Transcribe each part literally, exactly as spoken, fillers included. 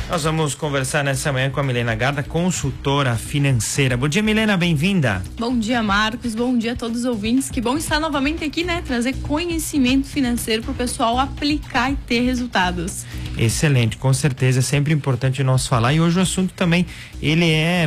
Nós vamos conversar nessa manhã com a Milena Garda, consultora financeira. Bom dia, Milena, bem-vinda. Bom dia, Marcos, bom dia a todos os ouvintes. Que bom estar novamente aqui, né? Trazer conhecimento financeiro para o pessoal aplicar e ter resultados. Excelente, com certeza, é sempre importante nós falar. E hoje o assunto também, ele é,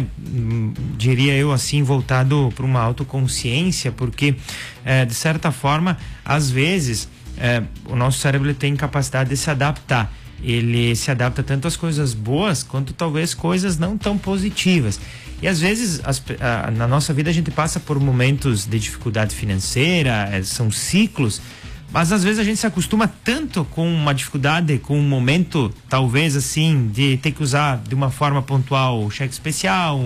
diria eu assim, voltado para uma autoconsciência, porque, é, de certa forma, às vezes, é, o nosso cérebro ele tem capacidade de se adaptar. Ele se adapta tanto às coisas boas quanto talvez coisas não tão positivas. E às vezes as, a, na nossa vida a gente passa por momentos de dificuldade financeira, é, são ciclos, mas às vezes a gente se acostuma tanto com uma dificuldade, com um momento talvez assim de ter que usar de uma forma pontual o cheque especial,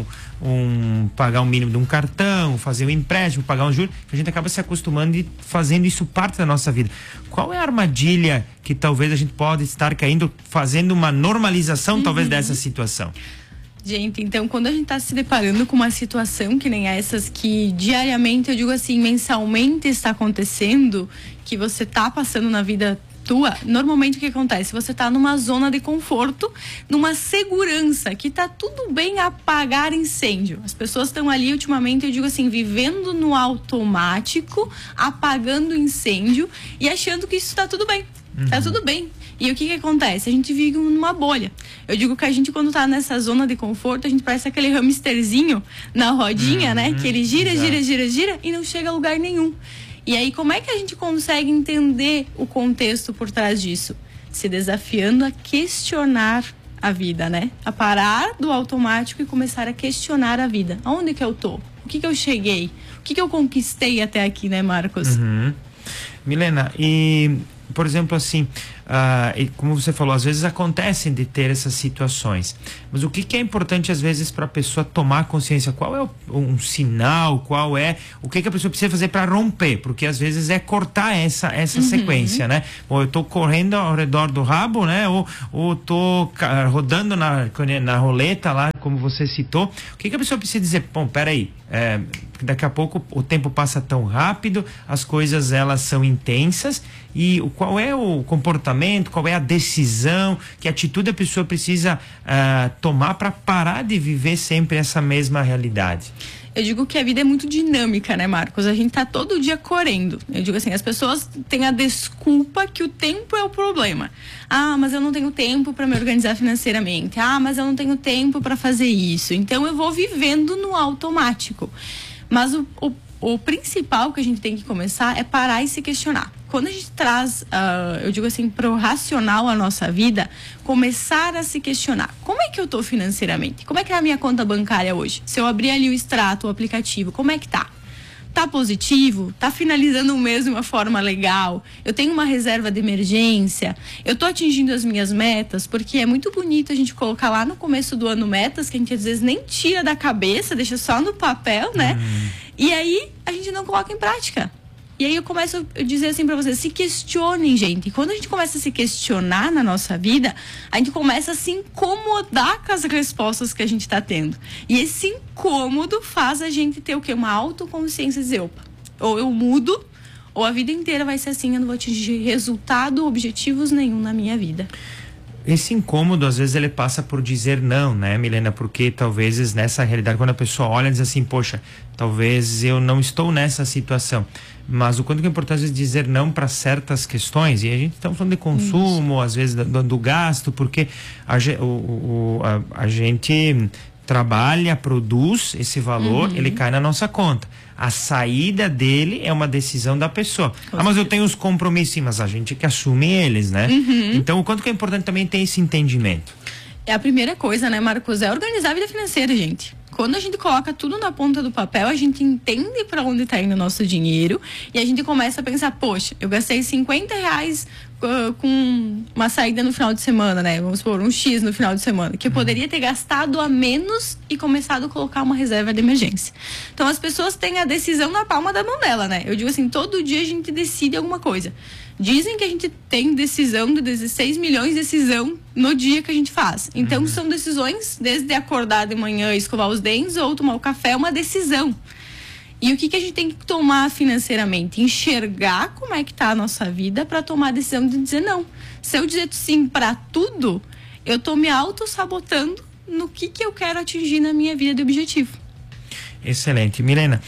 um, pagar um mínimo de um cartão, fazer um empréstimo, pagar um juro, que a gente acaba se acostumando e fazendo isso parte da nossa vida. Qual é a armadilha que talvez a gente pode estar caindo, fazendo uma normalização, uhum, talvez dessa situação? Gente, então quando a gente está se deparando com uma situação que nem essas, que diariamente, eu digo assim, mensalmente está acontecendo, que você está passando na vida tua, normalmente o que acontece? Você está numa zona de conforto, numa segurança, que tá tudo bem apagar incêndio. As pessoas estão ali ultimamente, eu digo assim, vivendo no automático, apagando incêndio e achando que isso está tudo bem. Uhum. Tá tudo bem. E o que que acontece? A gente vive numa bolha. Eu digo que a gente, quando tá nessa zona de conforto, a gente parece aquele hamsterzinho na rodinha, uhum, né? Que ele gira, exato, gira, gira, gira e não chega a lugar nenhum. E aí, como é que a gente consegue entender o contexto por trás disso? Se desafiando a questionar a vida, né? A parar do automático e começar a questionar a vida. Aonde que eu tô? O que que eu cheguei? O que que eu conquistei até aqui, né, Marcos? Uhum. Milena, e... por exemplo, assim, uh, como você falou, às vezes acontecem de ter essas situações, mas o que, que é importante às vezes para a pessoa tomar consciência? Qual é o, um sinal? Qual é o que, que a pessoa precisa fazer para romper? Porque às vezes é cortar essa, essa, uhum, sequência, né? Ou eu tô correndo ao redor do rabo, né? Ou, ou tô rodando na, na roleta lá, como você citou. O que, que a pessoa precisa dizer? Bom, peraí, é, daqui a pouco o tempo passa tão rápido, as coisas elas são intensas, e o, qual é o comportamento, qual é a decisão, que atitude a pessoa precisa uh, tomar para parar de viver sempre essa mesma realidade? Eu digo que a vida é muito dinâmica, né, Marcos? A gente tá todo dia correndo. Eu digo assim, as pessoas têm a desculpa que o tempo é o problema. Ah, mas eu não tenho tempo para me organizar financeiramente. Ah, mas eu não tenho tempo para fazer isso. Então eu vou vivendo no automático. Mas o, o, o principal que a gente tem que começar é parar e se questionar. Quando a gente traz, uh, eu digo assim, pro racional a nossa vida, começar a se questionar. Como é que eu tô financeiramente? Como é que é a minha conta bancária hoje? Se eu abrir ali o extrato, o aplicativo, como é que tá? Tá positivo? Tá finalizando o mês de uma forma legal? Eu tenho uma reserva de emergência? Eu tô atingindo as minhas metas? Porque é muito bonito a gente colocar lá no começo do ano metas que a gente às vezes nem tira da cabeça, deixa só no papel, né? Hum. E aí a gente não coloca em prática. E aí eu começo a dizer assim pra vocês, se questionem, gente. E quando a gente começa a se questionar na nossa vida, a gente começa a se incomodar com as respostas que a gente tá tendo. E esse incômodo faz a gente ter o quê? Uma autoconsciência, dizer, opa, ou eu mudo, ou a vida inteira vai ser assim, eu não vou atingir resultado, objetivos nenhum na minha vida. Esse incômodo, às vezes, ele passa por dizer não, né, Milena? Porque talvez nessa realidade, quando a pessoa olha e diz assim, poxa, talvez eu não estou nessa situação. Mas o quanto que é importante dizer não para certas questões, e a gente está falando de consumo, isso, às vezes do, do gasto, porque a, o, o, a, a gente trabalha, produz esse valor, uhum, ele cai na nossa conta. A saída dele é uma decisão da pessoa. Ah, mas eu tenho os compromissos, sim, mas a gente que assume eles, né? Uhum. Então, o quanto que é importante também ter esse entendimento? É a primeira coisa, né, Marcos? É organizar a vida financeira, gente. Quando a gente coloca tudo na ponta do papel, a gente entende para onde está indo o nosso dinheiro e a gente começa a pensar, poxa, eu gastei cinquenta reais uh, com uma saída no final de semana, né? Vamos supor, um X no final de semana, que eu poderia ter gastado a menos e começado a colocar uma reserva de emergência. Então, as pessoas têm a decisão na palma da mão dela, né? Eu digo assim, todo dia a gente decide alguma coisa. Dizem que a gente tem decisão de dezesseis milhões de decisão no dia que a gente faz. Então, uhum, são decisões, desde acordar de manhã e escovar os dentes ou tomar o café, é uma decisão. E o que, que a gente tem que tomar financeiramente? Enxergar como é que tá a nossa vida para tomar a decisão de dizer não. Se eu dizer sim para tudo, eu tô me auto-sabotando no que que eu quero atingir na minha vida de objetivo. Excelente. Milena,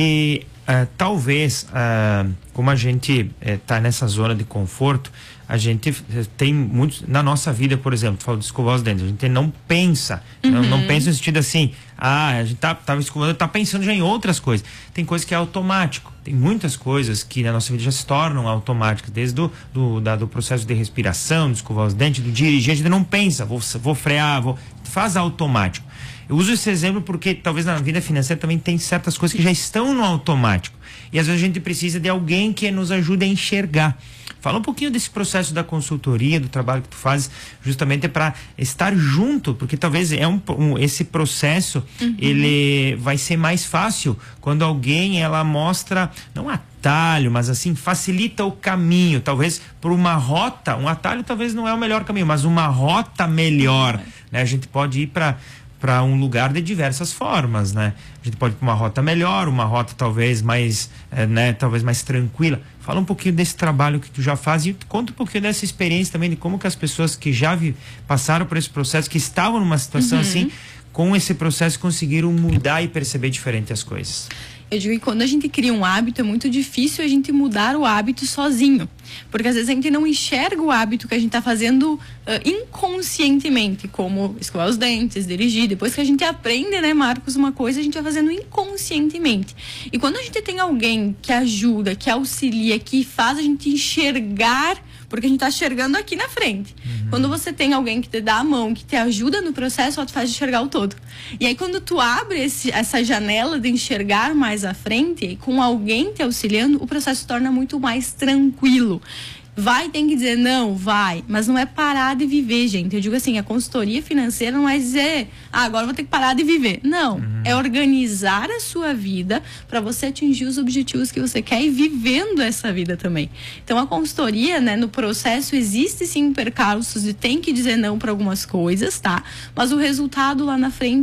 e uh, talvez, uh, como a gente está uh, nessa zona de conforto, a gente tem muitos, na nossa vida, por exemplo, tu falou de escovar os dentes, a gente não pensa, uhum. não, não pensa no sentido assim, ah, a gente tá, tava escovando, tá pensando já em outras coisas. Tem coisa que é automático, tem muitas coisas que na nossa vida já se tornam automáticas, desde do, do, da, do processo de respiração, de escovar os dentes, do dirigir, a gente não pensa, vou, vou frear, vou, faz automático. Eu uso esse exemplo porque talvez na vida financeira também tem certas coisas que já estão no automático. E às vezes a gente precisa de alguém que nos ajude a enxergar. Fala um pouquinho desse processo da consultoria, do trabalho que tu fazes, justamente para estar junto, porque talvez é um, um, esse processo, uhum. ele vai ser mais fácil quando alguém, ela mostra, não atalho, mas assim, facilita o caminho, talvez por uma rota, um atalho talvez não é o melhor caminho, mas uma rota melhor, uhum. né? A gente pode ir para para um lugar de diversas formas, né? A gente pode ir para uma rota melhor, uma rota talvez mais, é, né, talvez mais tranquila. Fala um pouquinho desse trabalho que tu já faz e conta um pouquinho dessa experiência também de como que as pessoas que já vi, passaram por esse processo, que estavam numa situação uhum. assim, com esse processo conseguiram mudar e perceber diferente as coisas. Eu digo que quando a gente cria um hábito, é muito difícil a gente mudar o hábito sozinho. Porque às vezes a gente não enxerga o hábito que a gente está fazendo uh, inconscientemente, como escovar os dentes, dirigir. Depois que a gente aprende, né, Marcos, uma coisa, a gente vai fazendo inconscientemente. E quando a gente tem alguém que ajuda, que auxilia, que faz a gente enxergar, porque a gente está enxergando aqui na frente. Uhum. Quando você tem alguém que te dá a mão, que te ajuda no processo, ela te faz enxergar o todo. E aí quando tu abre esse, essa janela de enxergar mais à frente, com alguém te auxiliando, o processo se torna muito mais tranquilo. Vai, tem que dizer não, vai, mas não é parar de viver, gente. Eu digo assim, a consultoria financeira não é dizer, ah, agora eu vou ter que parar de viver. Não, uhum. é organizar a sua vida para você atingir os objetivos que você quer e vivendo essa vida também. Então a consultoria, né, no processo existe sim percalços e tem que dizer não para algumas coisas, tá? Mas o resultado lá na frente